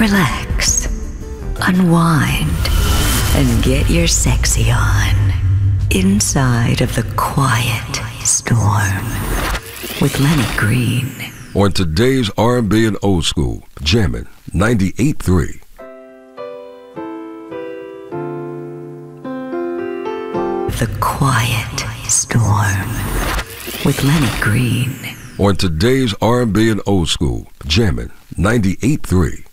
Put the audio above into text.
relax, unwind, and get your sexy on inside of the quiet storm with Lenny Green. On today's R&B and old school, Jammin' 98.3. The quiet storm with Lenny Green. On today's R&B and old school, Jammin' 98.3.